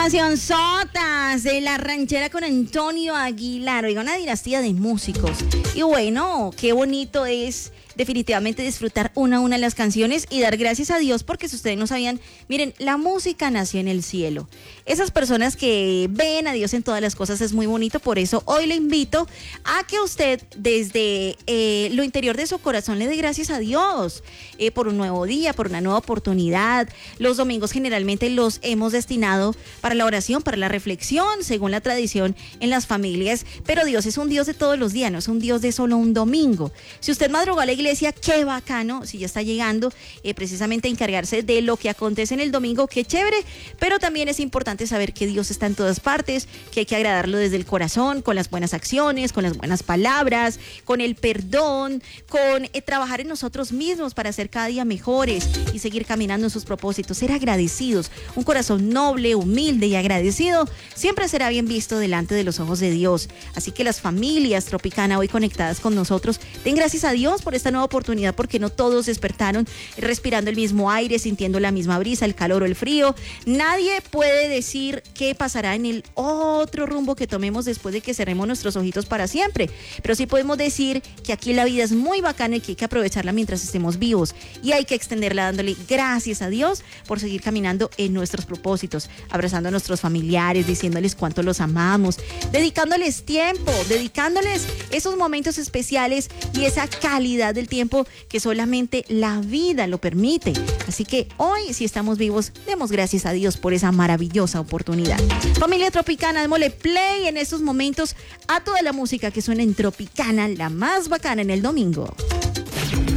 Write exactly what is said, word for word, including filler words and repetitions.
Canción Sotas de La Ranchera con Antonio Aguilar. Oiga, una dinastía de músicos. Y bueno, qué bonito es definitivamente disfrutar una a una las canciones y dar gracias a Dios, porque si ustedes no sabían, miren, la música nació en el cielo. Esas personas que ven a Dios en todas las cosas es muy bonito. Por eso hoy le invito a que usted desde eh, lo interior de su corazón le dé gracias a Dios eh, por un nuevo día, por una nueva oportunidad. Los domingos generalmente los hemos destinado para la oración, para la reflexión, según la tradición en las familias, pero Dios es un Dios de todos los días, no es un Dios de solo un domingo. Si usted madrugó a la iglesia, qué bacano, si ya está llegando eh, precisamente a encargarse de lo que acontece en el domingo, qué chévere, pero también es importante saber que Dios está en todas partes, que hay que agradarlo desde el corazón, con las buenas acciones, con las buenas palabras, con el perdón, con eh, trabajar en nosotros mismos para ser cada día mejores y seguir caminando en sus propósitos, ser agradecidos. Un corazón noble, humilde y agradecido siempre será bien visto delante de los ojos de Dios. Así que las familias Tropicana hoy conectadas con nosotros, den gracias a Dios por esta nueva oportunidad, porque no todos despertaron respirando el mismo aire, sintiendo la misma brisa, el calor o el frío. Nadie puede decir qué pasará en el otro rumbo que tomemos después de que cerremos nuestros ojitos para siempre, pero sí podemos decir que aquí la vida es muy bacana y que hay que aprovecharla mientras estemos vivos, y hay que extenderla dándole gracias a Dios por seguir caminando en nuestros propósitos, abrazando a nuestros familiares, diciéndoles cuánto los amamos, dedicándoles tiempo, dedicándoles esos momentos especiales y esa calidad del tiempo que solamente la vida lo permite. Así que hoy, si estamos vivos, demos gracias a Dios por esa maravillosa oportunidad. Familia Tropicana, démosle play en estos momentos a toda la música que suena en Tropicana, la más bacana en el domingo.